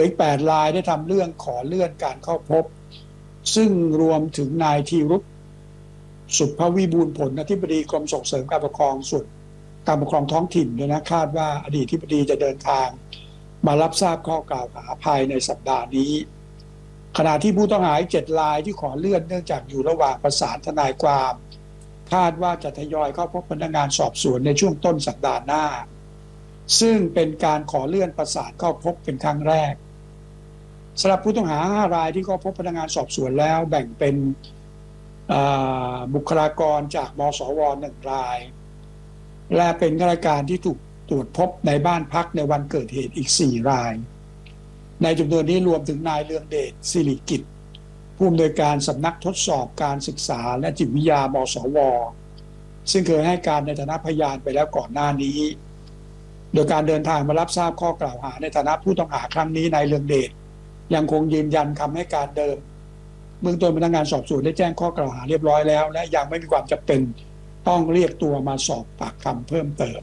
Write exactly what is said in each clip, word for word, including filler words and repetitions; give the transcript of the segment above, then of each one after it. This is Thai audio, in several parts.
ออีกแปดรายได้ทำเรื่องขอเลื่อนการเข้าพบซึ่งรวมถึงนายธีรุษสุภวิบูลย์ผลอธิบดีกรมส่งเสริมการปกครองส่วนการปกครองท้องถิ่นเนี่ยนะคาดว่าอดีตอธิบดีจะเดินทางมารับทราบข้อกล่าวหาภายในสัปดาห์นี้ขณะที่ผู้ต้องหาอีกเจ็ดรายที่ขอเลื่อนเนื่องจากอยู่ระหว่างประสานทนายความคาดว่าจะทยอยเข้าพบพนักงานสอบสวนในช่วงต้นสัปดาห์หน้าซึ่งเป็นการขอเลื่อนประสานเข้าพบเป็นครั้งแรกสำหรับผู้ต้องหาห้ารายที่เข้าพบพนักงานสอบสวนแล้วแบ่งเป็นบุคลากรจากมสวหนึ่งรายและเป็นข้าราชการที่ถูกตรวจพบในบ้านพักในวันเกิดเหตุอีกสี่รายในจำนวนนี้รวมถึงนายเลืองเดชสิริกิจผู้อำนวยการสำนักทดสอบการศึกษาและจิตวิทยามสวซึ่งเคยให้การในฐานะพยานไปแล้วก่อนหน้านี้โดยการเดินทางมารับทราบข้อกล่าวหาในฐานะผู้ต้องหาครั้งนี้นายเลืองเดชยังคงยืนยันคำให้การเดิมเบื้องต้นพนักงานสอบสวนได้แจ้งข้อกล่าวหาเรียบร้อยแล้วและยังไม่มีความจำเป็นต้องเรียกตัวมาสอบปากคำเพิ่มเติม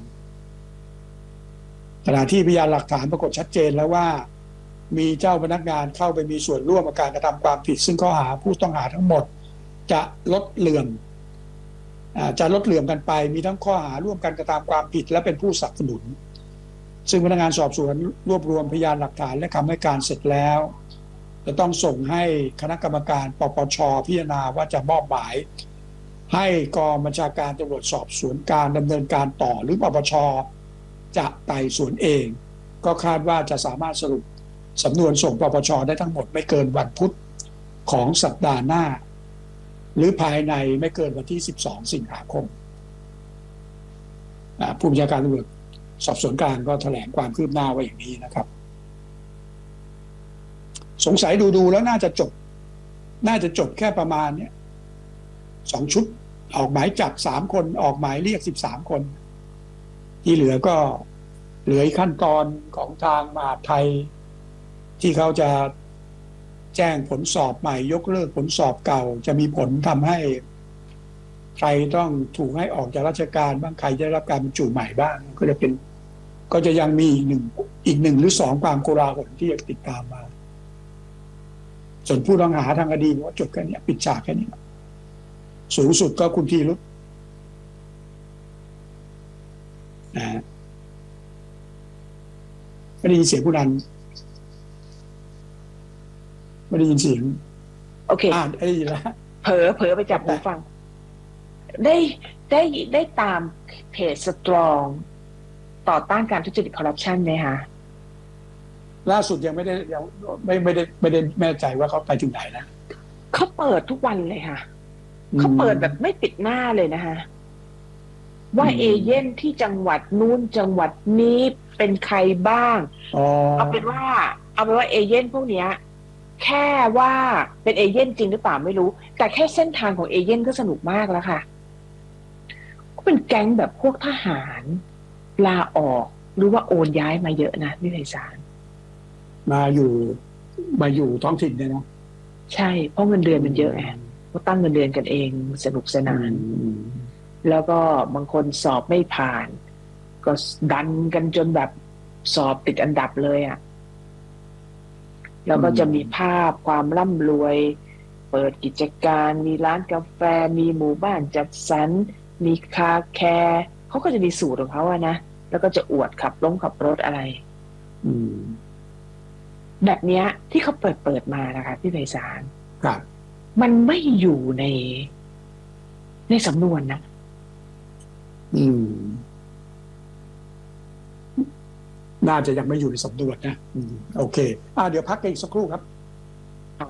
ขณะที่พยานหลักฐานปรากฏชัดเจนแล้วว่ามีเจ้าพนักงานเข้าไปมีส่วนร่วมในการกระทำความผิดซึ่งข้อหาผู้ต้องหาทั้งหมดจะลดเหลื่อมจะลดเหลื่อมกันไปมีทั้งข้อหาร่วมกันกระทำความผิดและเป็นผู้สนับสนุนซึ่งพนักงานสอบสวนรวบรวมพยานหลักฐานและคำให้การเสร็จแล้วจะต้องส่งให้คณะกรรมการปปช.พิจารณาว่าจะมอบหมายให้กองบัญชาการตำรวจสอบสวนกลางดำเนินการต่อหรือปปช.จะไต่สวนเองก็คาดว่าจะสามารถสรุปสำนวนส่งปปช.ได้ทั้งหมดไม่เกินวันพุธของสัปดาห์หน้าหรือภายในไม่เกินวันที่สิบสองสิงหาคมผู้บัญชาการตำรวจสอบสวนกลางก็แถลงความคืบหน้าไว้อย่างนี้นะครับสงสัยดูๆแล้วน่าจะจบน่าจะจบแค่ประมาณเนี้ยสองชุดออกหมายจับสามคนออกหมายเรียกสิบสามคนที่เหลือก็เหลือขั้นตอนของทางมหาดไทยที่เขาจะแจ้งผลสอบใหม่ยกเลิกผลสอบเก่าจะมีผลทำให้ใครต้องถูกให้ออกจากราชการบ้างใครจะได้รับการบรรจุใหม่บ้างก็จะเป็นก็จะยังมีอีกหนึ่งอีกหนึ่งหรือสองความโกลาหลที่จะติดตามมาส่วนผู้ต้องหาทางคดีว่าจบแค่นี้ปิดฉากแค่นี้สูงสุดก็คุณธีรุษนะไม่ได้ยินเสียงผู้นั้นไม่ได้ยินเสียงโอเคอ่าได้ยินแล้วเผลอเผลอไปจับหูฟังได้ได้ได้ตามเพจสตรองต่อต้านการทุจริตคอร์รัปชันไหมคะล่าสุดยังไม่ได้ยังไม่ไม่ได้ไม่ได้แน่ใจว่าเขาไปถึงไหนนะเขาเปิดทุกวันเลยค่ะเขาเปิดแบบไม่ปิดหน้าเลยนะคะว่าเอเย่นที่จังหวัดนู้นจังหวัดนี้เป็นใครบ้างเอาเป็นว่าเอาเป็นว่าเอเย่นพวกเนี้ยแค่ว่าเป็นเอเย่นจริงหรือเปล่าไม่รู้แต่แค่เส้นทางของเอเย่นก็สนุกมากแล้วค่ะก็เป็นแก๊งแบบพวกทหารลาออกหรือว่าโอนย้ายมาเยอะนะพี่ไพศาลมาอยู่มาอยู่ท้องถิ่นเนี่ยนะใช่เพราะเงินเดือนมันเยอะไงก็ตั้งเงินเดือนกันเองสนุกสนานแล้วก็บางคนสอบไม่ผ่านก็ดันกันจนแบบสอบติดอันดับเลยอ่ะแล้วก็จะมีภาพความร่ำรวยเปิดกิจการมีร้านกาแฟมีหมู่บ้านจัดสรรมีคาแคร์เขาก็จะมีสูตรของเขาอะนะแล้วก็จะอวดขับลงขับรถอะไรแบบเนี้ยที่เขาเปิดเปิดมานะคะพี่ไพศาลครับมันไม่อยู่ในในสำนวนนะอืมน่าจะยังไม่อยู่ในสำนวนนะโอเคอ่าเดี๋ยวพักกันอีกสักครู่ครับ